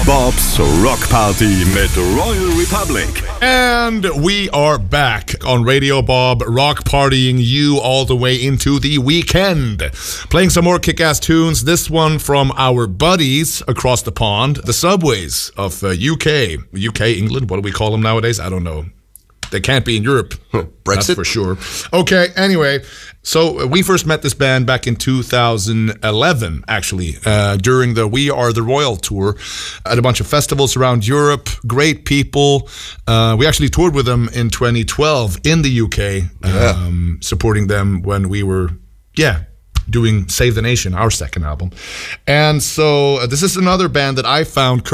Bob's Rock Party mit Royal Republic. And we are back on Radio Bob, rock partying you all the way into the weekend. Playing some more kick-ass tunes, this one from our buddies across the pond, the Subways of UK, England, what do we call them nowadays? I don't know. They can't be in Europe. Brexit? That's for sure. Okay, anyway, so we first met this band back in 2011, actually, during the We Are the Royal tour at a bunch of festivals around Europe. Great people. We actually toured with them in 2012 in the UK, supporting them when we were, doing Save the Nation, our second album. And so this is another band that I found